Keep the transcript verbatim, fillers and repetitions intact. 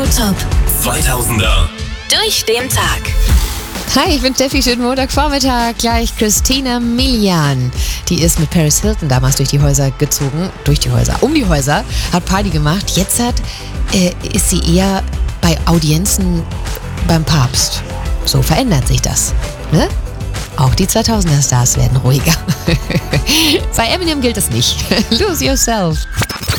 Top zweitausender. durch den Tag. Hi, ich bin Steffi, schönen Montagvormittag. Gleich Christina Milian. Die ist mit Paris Hilton damals durch die Häuser gezogen. Durch die Häuser, um die Häuser. Hat Party gemacht. Jetzt hat, äh, ist sie eher bei Audienzen beim Papst. So verändert sich das. Ne? Auch die zweitausender-Stars werden ruhiger. Bei Eminem gilt es nicht. Lose yourself.